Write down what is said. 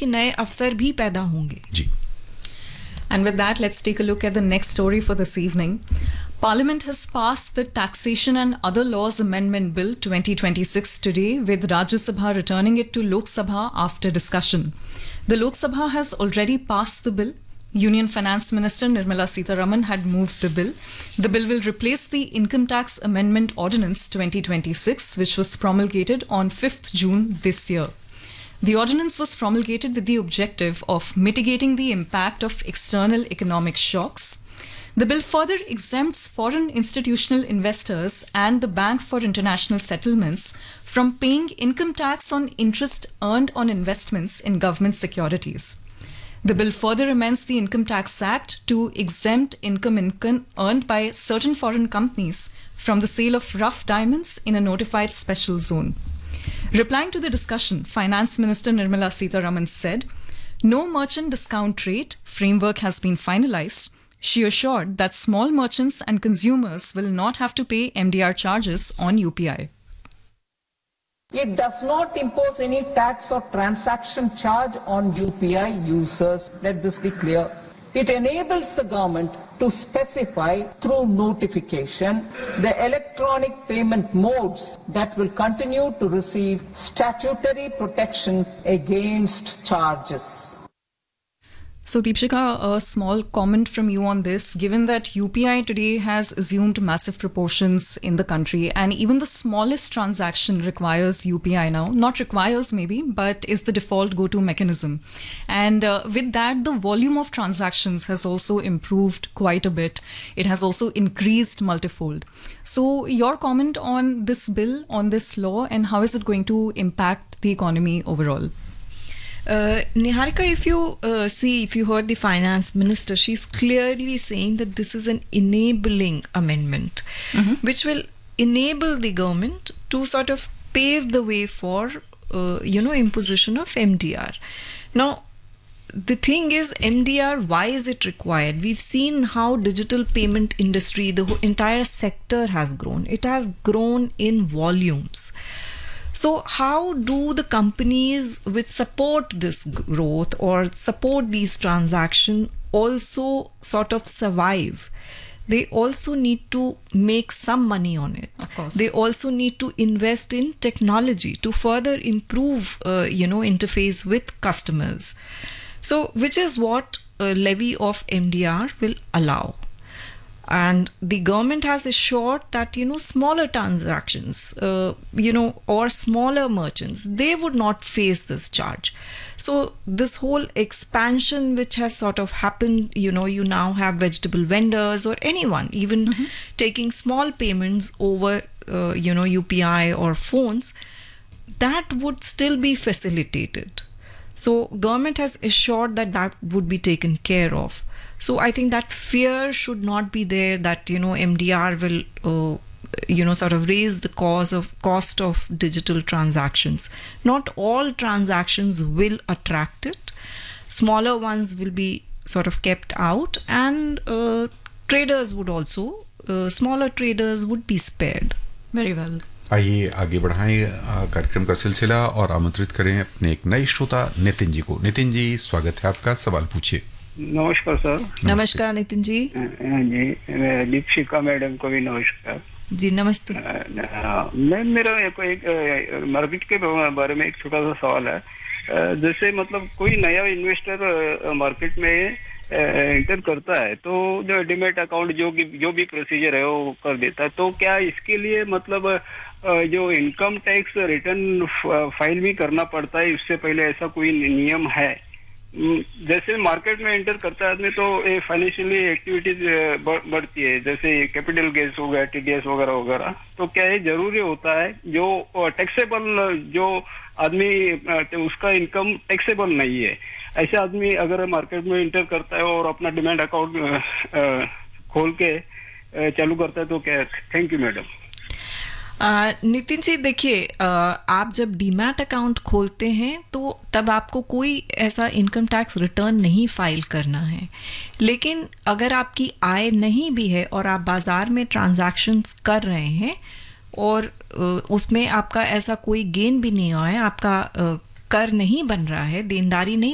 कि नए अवसर भी पैदा होंगे जी। And with that, let's take a look at the next story for this evening. Parliament has passed the Taxation and Other Laws Amendment Bill 2026 today, with Rajya Sabha returning it to Lok Sabha after discussion. The Lok Sabha has already passed the bill. Union Finance Minister Nirmala Sitharaman had moved the bill. The bill will replace the Income Tax Amendment Ordinance 2026, which was promulgated on 5th June this year. The ordinance was promulgated with the objective of mitigating the impact of external economic shocks. The bill further exempts foreign institutional investors and the Bank for International Settlements from paying income tax on interest earned on investments in government securities. The bill further amends the Income Tax Act to exempt income earned by certain foreign companies from the sale of rough diamonds in a notified special zone. Replying to the discussion, Finance Minister Nirmala Sitharaman said, "No merchant discount rate framework has been finalized." She assured that small merchants and consumers will not have to pay MDR charges on UPI. It does not impose any tax or transaction charge on UPI users. Let this be clear. It enables the government to specify through notification the electronic payment modes that will continue to receive statutory protection against charges. So, Deepshika, a small comment from you on this. Given that UPI today has assumed massive proportions in the country, and even the smallest transaction requires UPI now, not requires maybe, but is the default go-to mechanism. And with that, the volume of transactions has also improved quite a bit. It has also increased multifold. So, your comment on this bill, on this law, and how is it going to impact the economy overall? Niharika, if you heard the finance minister, she's clearly saying that this is an enabling amendment, which will enable the government to sort of pave the way for, imposition of MDR. Now, the thing is, MDR, why is it required? We've seen how digital payment industry, the entire sector has grown. It has grown in volumes. So how do the companies which support this growth or support these transactions also sort of survive? They also need to make some money on it. Of course. They also need to invest in technology to further improve, interface with customers. So, which is what a levy of MDR will allow. And the government has assured that, smaller transactions, or smaller merchants, they would not face this charge. So this whole expansion which has sort of happened, you now have vegetable vendors or anyone, even taking small payments over, UPI or phones, that would still be facilitated. So government has assured that that would be taken care of. So I think that fear should not be there that, MDR will, sort of raise the cost of digital transactions. Not all transactions will attract it. Smaller ones will be sort of kept out, and traders would also, smaller traders would be spared. Very well. आइए आगे बढ़ाएं कार्यक्रम का सिलसिला और आमंत्रित करें अपने एक नए श्रोता नितिन जी को। नितिन जी, स्वागत है आपका, सवाल पूछिए। नमस्कार सर। नमस्कार नितिन जी। जी, दीपशिका मैडम को भी नमस्कार जी। नमस्ते। मैम, मेरा एक मार्केट के बारे में एक छोटा सा सवाल है। जैसे मतलब कोई नया इन्वेस्टर मार्केट में एंटर करता है तो जो डीमैट अकाउंट जो भी प्रोसीजर है वो कर देता है, तो क्या इसके लिए मतलब जो इनकम टैक्स रिटर्न फाइल भी करना पड़ता है इससे पहले, ऐसा कोई नियम है? जैसे मार्केट में एंटर करता है आदमी तो फाइनेंशियली एक्टिविटीज बढ़ती है, जैसे कैपिटल गेन्स हो गया, टीडीएस वगैरह वगैरह, तो क्या ये जरूरी होता है जो टैक्सेबल जो आदमी उसका इनकम टैक्सेबल नहीं है, ऐसे आदमी अगर मार्केट में एंटर करता है और अपना डिमैट अकाउंट खोल के चालू करता है तो क्या? Thank you madam. Nitin ji, देखिए, आप जब डीमैट अकाउंट खोलते हैं तो तब आपको कोई ऐसा इनकम टैक्स रिटर्न नहीं फाइल करना है। लेकिन अगर आपकी आय नहीं भी है और आप बाज़ार में ट्रांजैक्शंस कर रहे हैं और उसमें आपका ऐसा कोई गेन भी नहीं हुआ है, आपका कर नहीं बन रहा है, देनदारी नहीं